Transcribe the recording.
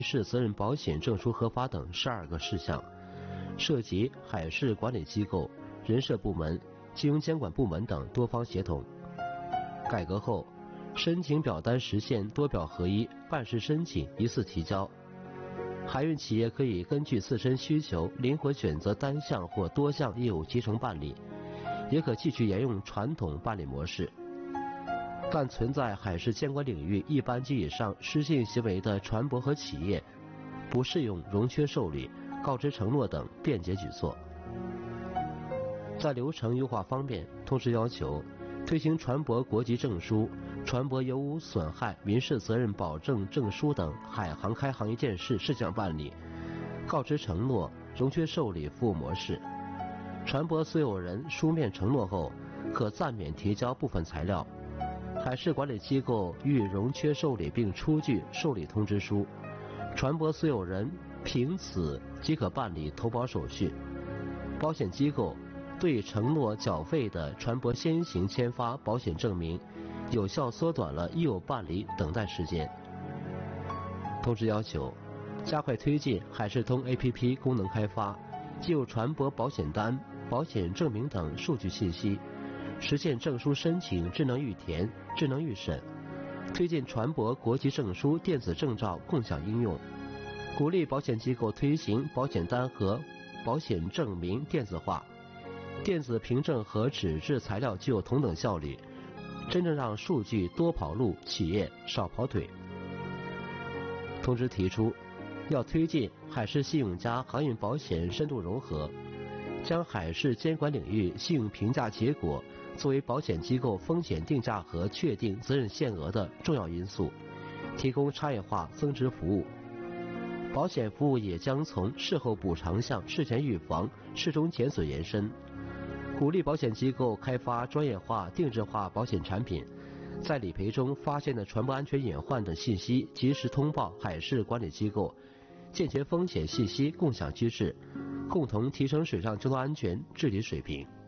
事责任保险证书核发等12个事项，涉及海事管理机构、人社部门、金融监管部门等多方协同。改革后，申请表单实现多表合一，办事申请一次提交。海运企业可以根据自身需求灵活选择单项或多项业务集成办理，也可继续沿用传统办理模式。但存在海事监管领域一般及以上失信行为的船舶和企业，不适用融缺受理、告知承诺等便捷举措。在流程优化方面，通知要求推行船舶国籍证书、船舶有无损害民事责任保证证书等海航开航一件事事项办理、告知承诺、融缺受理服务模式。船舶所有人书面承诺后，可暂免提交部分材料。海事管理机构予以融缺受理并出具受理通知书，船舶所有人凭此即可办理投保手续。保险机构对承诺缴费的船舶先行签发保险证明，有效缩短了义务办理等待时间。通知要求加快推进海事通 APP 功能开发，记录船舶保险单、保险证明等数据信息，实现证书申请智能预填、智能预审，推进船舶国籍证书电子证照共享应用，鼓励保险机构推行保险单和保险证明电子化，电子凭证和纸质材料具有同等效率，真正让数据多跑路，企业少跑腿。通知提出，要推进海事信用加航运保险深度融合，将海事监管领域信用评价结果作为保险机构风险定价和确定责任限额的重要因素，提供差异化增值服务。保险服务也将从事后补偿向事前预防、事中检损延伸，鼓励保险机构开发专业化、定制化保险产品，在理赔中发现的船舶安全隐患等信息及时通报海事管理机构，健全风险信息共享机制，共同提升水上交通安全治理水平。